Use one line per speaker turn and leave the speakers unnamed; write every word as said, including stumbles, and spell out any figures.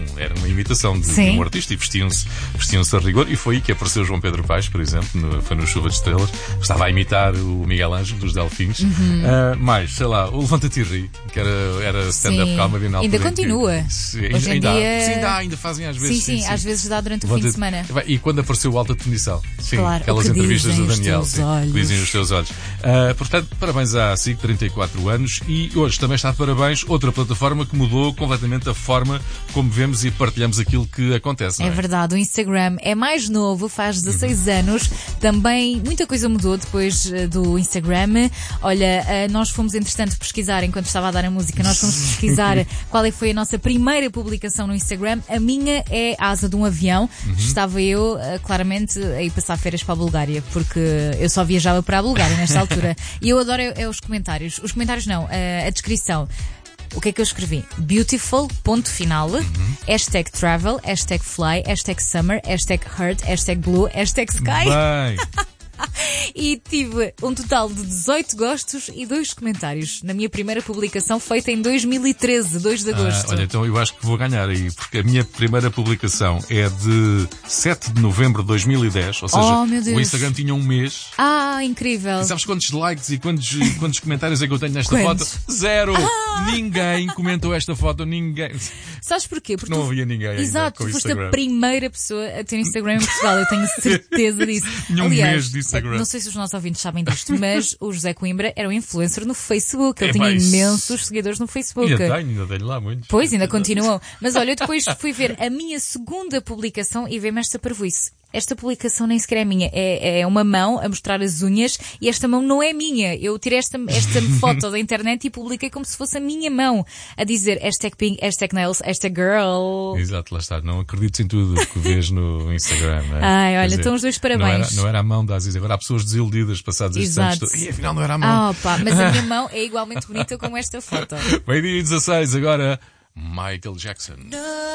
Era uma imitação de, de um artista e vestiam-se, vestiam-se a rigor. E foi aí que apareceu João Pedro Paes, por exemplo, no, foi no Chuva de Estrelas. Estava a imitar o Miguel Ângelo dos Delfins. Uhum. Uh, mais, sei lá, o Levanta-te e Ri, que era, era stand-up comedy na altura.
Ainda continua.
Que, sim,
Hoje
ainda,
em dia...
sim, ainda, ainda fazem às vezes.
Sim, sim, sim, sim. Às vezes dá durante o fim de semana.
E quando apareceu o Alta Definição. Sim,
claro,
aquelas entrevistas do Daniel. Sim, que dizem os teus olhos. Uh, portanto, parabéns à S I C, trinta e quatro anos. E hoje também está de parabéns outra plataforma que mudou completamente a forma como vemos e partilhamos aquilo que acontece.
É,
não é
verdade, o Instagram é mais novo, faz dezasseis uhum. anos. Também muita coisa mudou depois do Instagram. Olha, nós fomos entretanto pesquisar, enquanto estava a dar a música, nós fomos pesquisar qual é que foi a nossa primeira publicação no Instagram. A minha é a asa de um avião. Uhum. Estava eu, claramente, a ir passar férias para a Bulgária, porque eu só viajava para a Bulgária nesta altura. E eu adoro é, é os comentários. Os comentários não, a, a descrição. O que é que eu escrevi? Beautiful, ponto final, uhum. hashtag travel, hashtag fly, hashtag summer, hashtag heart, hashtag blue, hashtag sky.
Bem.
E tive um total de dezoito gostos e dois comentários na minha primeira publicação feita em dois mil e treze, dois de agosto.
Ah, olha, então eu acho que vou ganhar aí, porque a minha primeira publicação é de sete de novembro de dois mil e dez, ou seja,
oh, meu Deus.
O Instagram tinha um mês.
Ah, incrível.
E sabes quantos likes e quantos, quantos comentários é que eu tenho nesta
quantos?
foto? Zero! Ah. Ninguém comentou esta foto, ninguém.
Sabes porquê? Porque
não
tu...
havia ninguém ainda.
Exato,
com
tu foste
Instagram.
A primeira pessoa a ter Instagram em Portugal, eu tenho certeza disso.
Nenhum
Aliás,
mês de Instagram.
Não sei se os nossos ouvintes sabem disto, mas o José Coimbra era um influencer no Facebook. Ele
é,
tinha
mas...
imensos seguidores no Facebook.
Ainda tenho, ainda tenho lá muitos.
Pois, ainda continuam. Mas olha, eu depois fui ver a minha segunda publicação e veio-me esta parvoíce. Esta publicação nem sequer é minha. É, é uma mão a mostrar as unhas e esta mão não é minha. Eu tirei esta, esta foto da internet e publiquei como se fosse a minha mão. A dizer hashtag pink, hashtag nails, hashtag girl.
Exato, lá está. Não acredites em tudo que vês no Instagram. Não é?
Ai, olha,
dizer,
então os dois parabéns.
Não era, não era a mão da Aziz. Agora há pessoas desiludidas passados estes anos. E afinal não era a mão.
Ah, opa, mas a minha mão é igualmente bonita como esta foto.
Meio-dia e dezasseis, agora Michael Jackson.